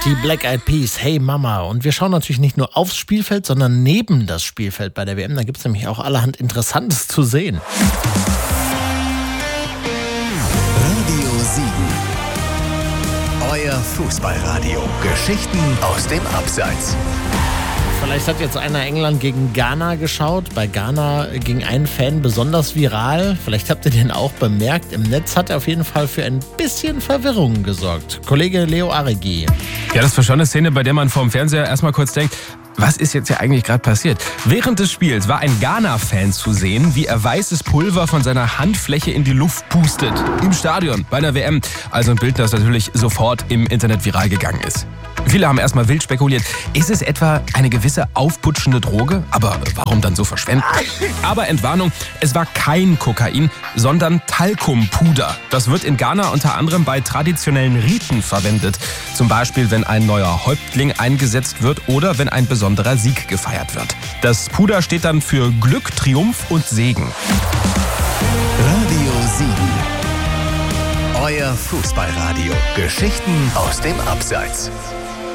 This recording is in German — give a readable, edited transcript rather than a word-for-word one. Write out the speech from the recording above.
Die Black Eyed Peas, Hey Mama. Und wir schauen natürlich nicht nur aufs Spielfeld, sondern neben das Spielfeld bei der WM. Da gibt es nämlich auch allerhand Interessantes zu sehen. Radio Siegen. Euer Fußballradio. Geschichten aus dem Abseits. Vielleicht hat jetzt einer England gegen Ghana geschaut. Bei Ghana ging ein Fan besonders viral. Vielleicht habt ihr den auch bemerkt. Im Netz hat er auf jeden Fall für ein bisschen Verwirrung gesorgt. Kollege Leo Aregi. Ja, das war schon eine Szene, bei der man vor dem Fernseher erstmal kurz denkt, was ist jetzt hier eigentlich gerade passiert? Während des Spiels war ein Ghana-Fan zu sehen, wie er weißes Pulver von seiner Handfläche in die Luft pustet. Im Stadion, bei der WM. Also ein Bild, das natürlich sofort im Internet viral gegangen ist. Viele haben erstmal wild spekuliert, ist es etwa eine gewisse aufputschende Droge? Aber warum dann so verschwenden? Aber Entwarnung, es war kein Kokain, sondern Talkumpuder. Das wird in Ghana unter anderem bei traditionellen Riten verwendet. Zum Beispiel, wenn ein neuer Häuptling eingesetzt wird oder wenn ein besonderer Sieg gefeiert wird. Das Puder steht dann für Glück, Triumph und Segen. Radio Siegen. Euer Fußballradio. Geschichten aus dem Abseits.